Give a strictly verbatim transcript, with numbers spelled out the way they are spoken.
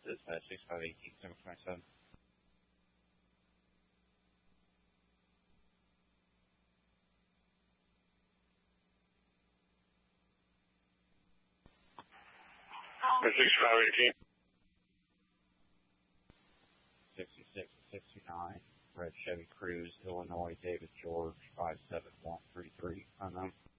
Dispatch six five one eight, seven twenty-seven. six five eighteen. sixty-six sixty-nine, Red Chevy Cruise, Illinois, David George, five seven one three three, unknown.